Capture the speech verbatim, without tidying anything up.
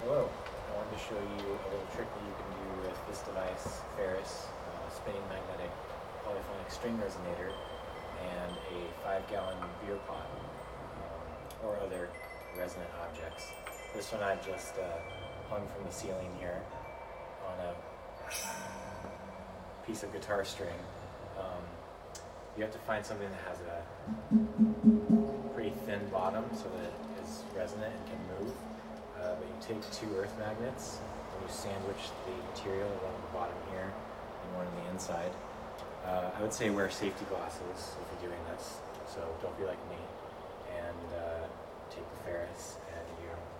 Hello, I wanted to show you a little trick that you can do with this device, Ferris, uh, spinning magnetic polyphonic string resonator, and a five gallon beer pot, um, or other resonant objects. This one I just uh, hung from the ceiling here on a piece of guitar string. Um, you have to find something that has a pretty thin bottom so that it is resonant and can move. Uh, but you take two earth magnets and you sandwich the material, one on the bottom here and one on the inside. Uh, I would say wear safety glasses if you're doing this, so don't be like me. And uh, take the Ferris and you